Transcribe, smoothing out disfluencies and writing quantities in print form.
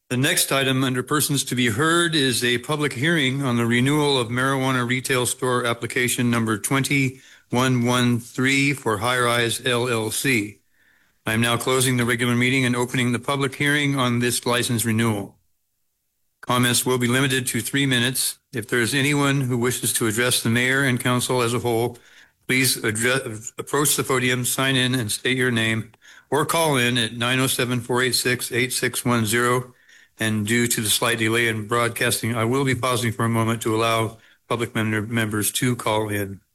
The next item under persons to be heard is a public hearing on the renewal of marijuana retail store application number 2113 for High Rise LLC. I am now closing the regular meeting and opening the public hearing on this license renewal. Comments will be limited to 3 minutes. If there is anyone who wishes to address the mayor and council as a whole, please approach the podium, sign in, and state your name, or call in at 907-486-8610. And due to the slight delay in broadcasting, I will be pausing for a moment to allow public members to call in.